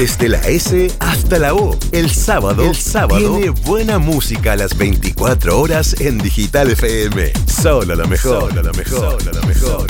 Desde la S hasta la O. El sábado tiene buena música a las 24 horas en Digital FM. Solo lo mejor.